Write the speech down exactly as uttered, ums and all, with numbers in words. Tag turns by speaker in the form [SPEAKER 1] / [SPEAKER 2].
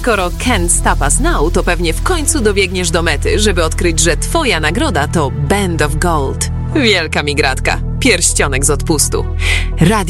[SPEAKER 1] skoro can't stop us now, to pewnie w końcu dobiegniesz do mety, żeby odkryć, że twoja nagroda to Band of Gold. Wielka migratka. Pierścionek z odpustu. Radio